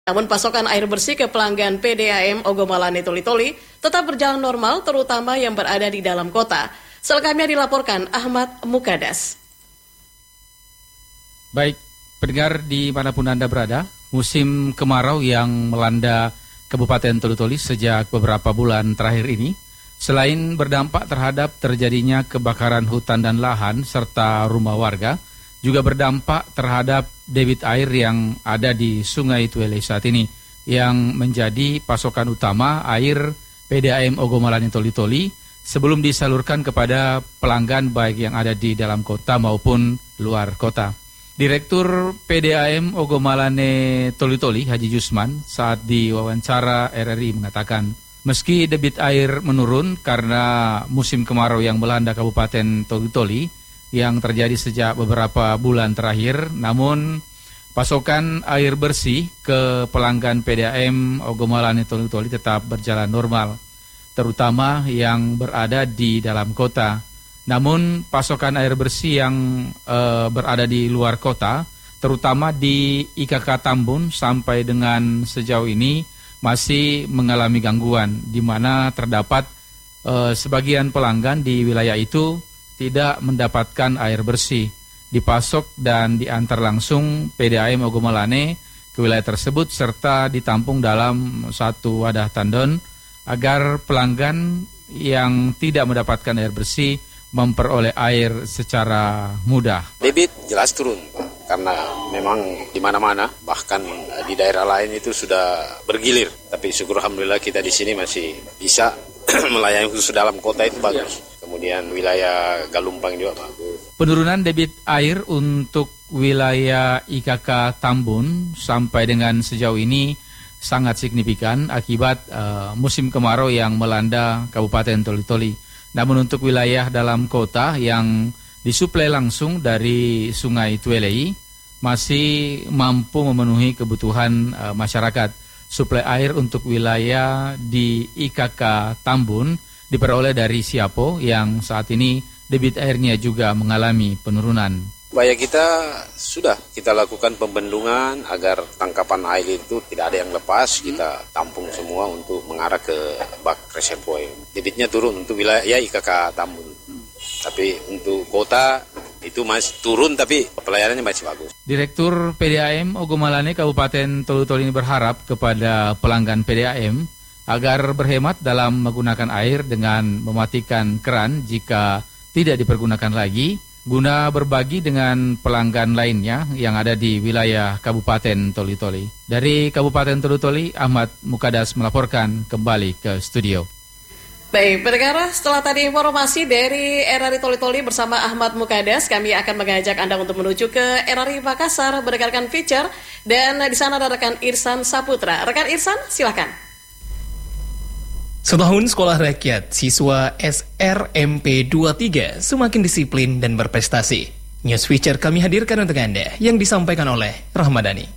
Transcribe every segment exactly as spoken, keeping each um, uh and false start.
Namun pasokan air bersih ke pelanggan P D A M Ogomalane Toli-Toli tetap berjalan normal, terutama yang berada di dalam kota. Selengkapnya dilaporkan Ahmad Mukadas. Baik, pendengar dimanapun Anda berada, musim kemarau yang melanda Kabupaten Toli-Toli sejak beberapa bulan terakhir ini, selain berdampak terhadap terjadinya kebakaran hutan dan lahan serta rumah warga, juga berdampak terhadap debit air yang ada di Sungai Tuele saat ini, yang menjadi pasokan utama air P D A M Ogomalane Toli-Toli sebelum disalurkan kepada pelanggan baik yang ada di dalam kota maupun luar kota. Direktur P D A M Ogomalane Toli-Toli, Haji Jusman, saat diwawancara R R I mengatakan, meski debit air menurun karena musim kemarau yang melanda Kabupaten Toli-Toli yang terjadi sejak beberapa bulan terakhir, namun pasokan air bersih ke pelanggan P D A M Ogomalane Toli-Toli tetap berjalan normal, terutama yang berada di dalam kota. Namun pasokan air bersih yang e, berada di luar kota, terutama di I K K Tambun sampai dengan sejauh ini masih mengalami gangguan, di mana terdapat e, sebagian pelanggan di wilayah itu tidak mendapatkan air bersih, dipasok dan diantar langsung P D A M Ogomalane ke wilayah tersebut serta ditampung dalam satu wadah tandon agar pelanggan yang tidak mendapatkan air bersih memperoleh air secara mudah. Debit jelas turun karena memang di mana-mana, bahkan di daerah lain itu sudah bergilir. Tapi syukur alhamdulillah kita di sini masih bisa melayani khusus dalam kota itu bagus. Kemudian wilayah Galumpang juga bagus. Penurunan debit air untuk wilayah I K K Tambun sampai dengan sejauh ini sangat signifikan akibat uh, musim kemarau yang melanda Kabupaten Toli-Toli. Namun untuk wilayah dalam kota yang disuplai langsung dari Sungai Tuele masih mampu memenuhi kebutuhan uh, masyarakat. Suplai air untuk wilayah di I K K Tambun diperoleh dari Siapo yang saat ini debit airnya juga mengalami penurunan. Upaya kita sudah kita lakukan pembendungan agar tangkapan air itu tidak ada yang lepas, kita tampung semua untuk mengarah ke bak reservoir. Debitnya turun untuk wilayah ya I K K Tambun. Tapi untuk kota itu masih turun tapi pelayanannya masih bagus. Direktur P D A M Ogomalane Kabupaten Toli-Toli ini berharap kepada pelanggan P D A M agar berhemat dalam menggunakan air dengan mematikan keran jika tidak dipergunakan lagi, guna berbagi dengan pelanggan lainnya yang ada di wilayah Kabupaten Toli-Toli. Dari Kabupaten Toli-Toli, Ahmad Mukadas melaporkan kembali ke studio. Baik, pendengar, setelah tadi informasi dari R R I Toli-Toli bersama Ahmad Mukadas, kami akan mengajak Anda untuk menuju ke R R I Makassar mendengarkan feature, dan di sana ada rekan Irsan Saputra. Rekan Irsan, silakan. Setahun sekolah rakyat, siswa S R M P dua puluh tiga semakin disiplin dan berprestasi. News feature kami hadirkan untuk Anda yang disampaikan oleh Rahmadani.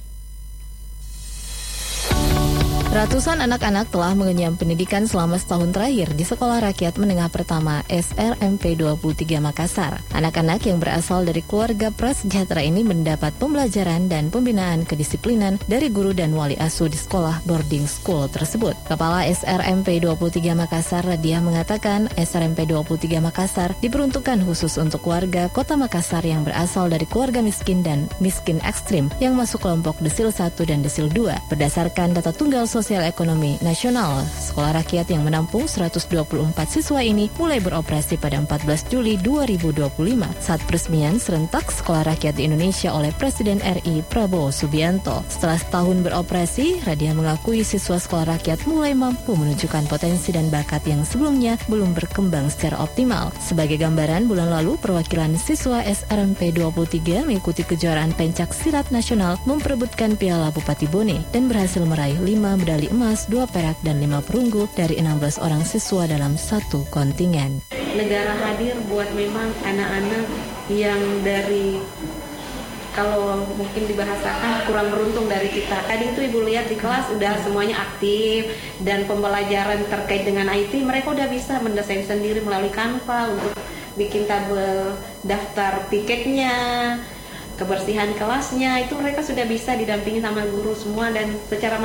Ratusan anak-anak telah mengenyam pendidikan selama setahun terakhir di Sekolah Rakyat Menengah Pertama S R M P dua puluh tiga Makassar. Anak-anak yang berasal dari keluarga prasejahtera ini mendapat pembelajaran dan pembinaan kedisiplinan dari guru dan wali asuh di sekolah boarding school tersebut. Kepala S R M P dua puluh tiga Makassar, Radiah, mengatakan S R M P dua puluh tiga Makassar diperuntukkan khusus untuk warga Kota Makassar yang berasal dari keluarga miskin dan miskin ekstrim yang masuk kelompok Desil satu dan Desil dua. Berdasarkan data tunggal sosial Sosial Ekonomi Nasional, Sekolah Rakyat yang menampung seratus dua puluh empat siswa ini mulai beroperasi pada empat belas Juli dua ribu dua puluh lima saat peresmian serentak Sekolah Rakyat di Indonesia oleh Presiden R I Prabowo Subianto. Setelah setahun beroperasi, Radiah mengakui siswa Sekolah Rakyat mulai mampu menunjukkan potensi dan bakat yang sebelumnya belum berkembang secara optimal. Sebagai gambaran, bulan lalu perwakilan siswa S R M P dua puluh tiga mengikuti kejuaraan pencak silat nasional memperebutkan Piala Bupati Bone dan berhasil meraih lima medali emas, dua perak, dan lima perunggu dari enam belas orang siswa dalam satu kontingen. Negara hadir buat memang anak-anak yang dari, kalau mungkin dibahasakan, kurang beruntung dari kita. Tadi itu Ibu lihat di kelas udah semuanya aktif, dan pembelajaran terkait dengan I T mereka udah bisa mendesain sendiri melalui Canva untuk bikin tabel daftar tiketnya. kebersihan kelasnya itu mereka sudah bisa didampingi sama guru semua dan secara